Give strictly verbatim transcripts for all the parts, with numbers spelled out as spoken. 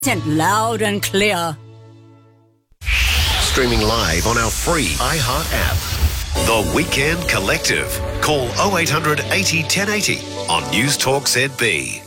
Sent loud and clear. Streaming live on our free iHeart app. The Weekend Collective. Call oh eight hundred eighty ten eighty on News Talk Z B.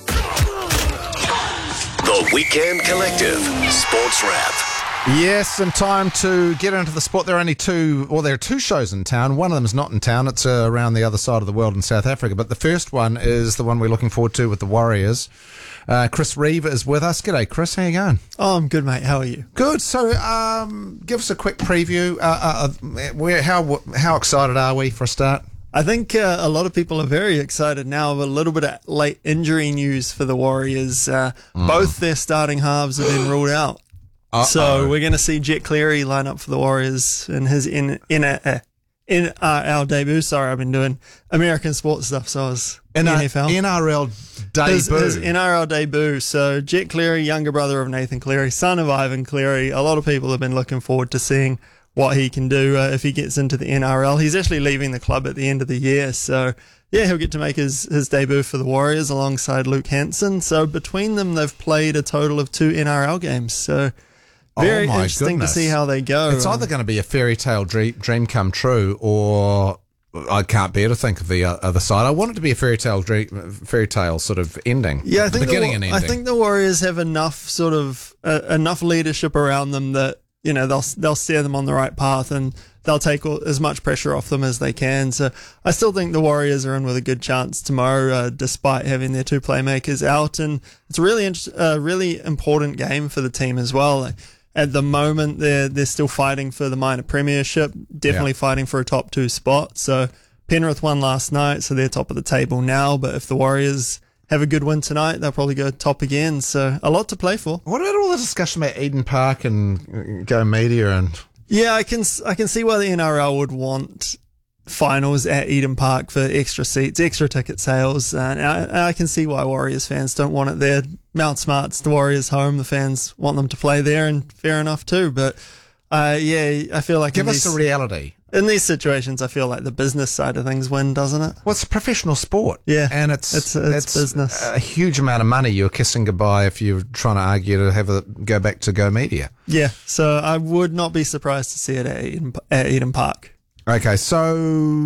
The Weekend Collective. Sports Wrap. Yes, and time to get into the sport. There are only two, well, there are two shows in town. One of them is not in town. It's uh, around the other side of the world in South Africa. But the first one is the one we're looking forward to with the Warriors. Uh, Chris Reeve is with us. G'day, Chris. How you going? Oh, I'm good, mate. How are you? Good. So, um, give us a quick preview. Uh, uh, where, how how excited are we for a start? I think uh, a lot of people are very excited now. A little bit of late injury news for the Warriors. Uh, mm. Both their starting halves have been ruled out. Uh-oh. So we're going to see Jet Cleary line up for the Warriors in his in in a, uh, in our debut. Sorry, I've been doing American sports stuff, so I was in N F L. N R L debut. His, his N R L debut. So Jet Cleary, younger brother of Nathan Cleary, son of Ivan Cleary. A lot of people have been looking forward to seeing what he can do uh, if he gets into the N R L. He's actually leaving the club at the end of the year, so yeah, he'll get to make his, his debut for the Warriors alongside Luke Hanson. So between them, they've played a total of two N R L games. So very oh my interesting goodness. to see how they go. It's either going to be a fairy tale dream, dream come true, or I can't bear to think of the other side. I want it to be a fairy tale dream, fairy tale sort of ending. Yeah, I think beginning the, and ending. I think the Warriors have enough sort of uh, enough leadership around them that you know they'll they'll steer them on the right path and they'll take all, as much pressure off them as they can. So I still think the Warriors are in with a good chance tomorrow, uh, despite having their two playmakers out. And it's a really a uh, really important game for the team as well. Like, at the moment, they're they're still fighting for the minor premiership, definitely yeah. fighting for a top two spot. So Penrith won last night, so they're top of the table now. But if the Warriors have a good win tonight, they'll probably go top again. So a lot to play for. What about all the discussion about Eden Park and Go Media and? Yeah, I can I can see why the N R L would want finals at Eden Park for extra seats, extra ticket sales, and I, I can see why Warriors fans don't want it there. Mount Smart's the Warriors' home; the fans want them to play there, and fair enough too. But uh, yeah, I feel like give us these, the reality. In these situations, I feel like the business side of things win, doesn't it? Well, it's a professional sport. Yeah. And it's, it's, it's, it's business. A huge amount of money you're kissing goodbye if you're trying to argue to have a go back to Go Media. Yeah. So I would not be surprised to see it at Eden, at Eden Park. Okay. So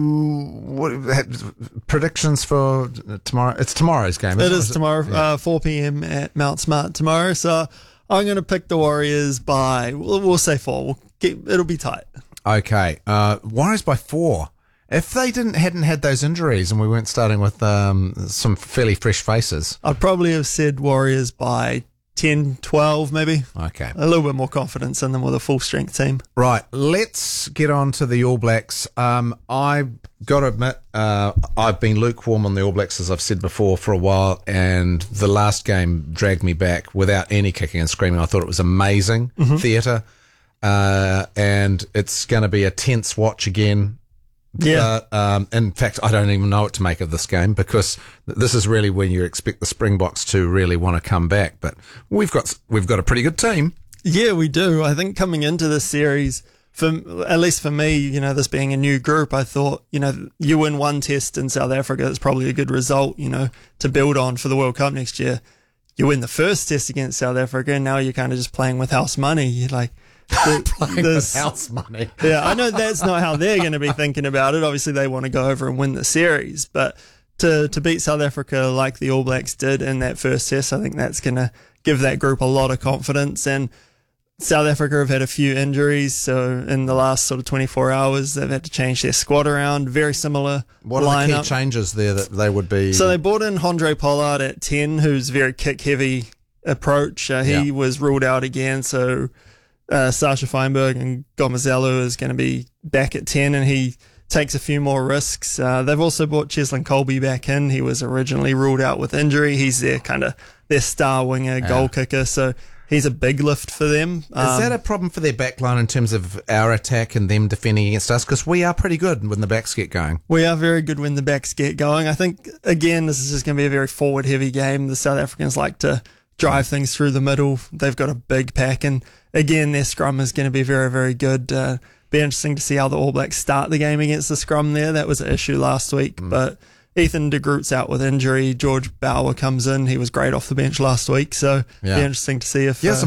what, predictions for tomorrow? It's tomorrow's game, isn't it? It is tomorrow, yeah. uh, four p.m. at Mount Smart tomorrow. So I'm going to pick the Warriors by, we'll, we'll say four. We'll get, it'll be tight. Okay, uh, Warriors by four. If they didn't hadn't had those injuries and we weren't starting with um, some fairly fresh faces, I'd probably have said Warriors by ten, twelve maybe. Okay. A little bit more confidence in them with a full strength team. Right, let's get on to the All Blacks. Um, I've got to admit, uh, I've been lukewarm on the All Blacks, as I've said before, for a while, and the last game dragged me back without any kicking and screaming. I thought it was amazing mm-hmm. theatre. Uh, and it's going to be a tense watch again. Yeah. Uh, um, in fact, I don't even know what to make of this game because this is really when you expect the Springboks to really want to come back. But we've got we've got a pretty good team. Yeah, we do. I think coming into this series, for at least for me, you know, this being a new group, I thought, you know, you win one test in South Africa, it's probably a good result, you know, to build on for the World Cup next year. You win the first test against South Africa, and now you're kind of just playing with house money. You're like. The, playing with house money. Yeah, I know that's not how they're going to be thinking about it. Obviously, they want to go over and win the series, but to to beat South Africa like the All Blacks did in that first test, I think that's going to give that group a lot of confidence. And South Africa have had a few injuries, so in the last sort of twenty-four hours, they've had to change their squad around. Very similar What are lineup. the key changes there that they would be? So they brought in Handré Pollard at ten, who's very kick-heavy approach. Uh, he yeah. was ruled out again, so... Uh, Sasha Feinberg and Gomezelu is going to be back at ten, and he takes a few more risks. Uh, they've also brought Cheslin Colby back in. He was originally ruled out with injury. He's their kind of their star winger, yeah. goal kicker, so he's a big lift for them. Is um, that a problem for their backline in terms of our attack and them defending against us? Because we are pretty good when the backs get going. We are very good when the backs get going. I think, again, this is just going to be a very forward-heavy game. The South Africans like to drive things through the middle. They've got a big pack, and again, their scrum is going to be very, very good. Uh, be interesting to see how the All Blacks start the game against the scrum there. That was an issue last week, mm. but Ethan de Groot's out with injury. George Bauer comes in. He was great off the bench last week. So Yeah. it'll be interesting to see if... He has uh,